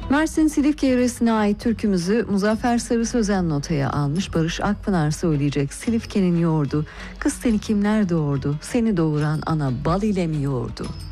Mersin Silifke yöresine ait türkümüzü Muzaffer Sarı Sözen notaya almış. Barış Akpınar söyleyecek. Silifke'nin yoğurdu, kız seni kimler doğurdu, seni doğuran ana bal ile mi yoğurdu?